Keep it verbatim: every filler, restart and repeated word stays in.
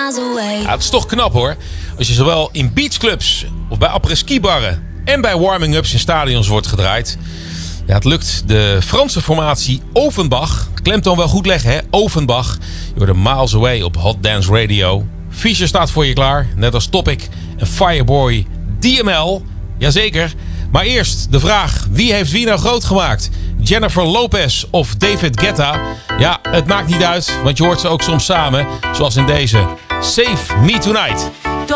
miles away. Ja, het is toch knap hoor. Als je zowel in beachclubs of bij après-ski barren en bij warming-ups in stadions wordt gedraaid. Ja, het lukt de Franse formatie Offenbach. Klemtoon wel goed leggen, hè? Offenbach. Je hoort Miles Away op Hot Dance Radio. Fischer staat voor je klaar, net als Topic en Fireboy D M L. Jazeker. Maar eerst de vraag, wie heeft wie nou groot gemaakt? Jennifer Lopez of David Guetta? Ja, het maakt niet uit, want je hoort ze ook soms samen. Zoals in deze Save Me Tonight.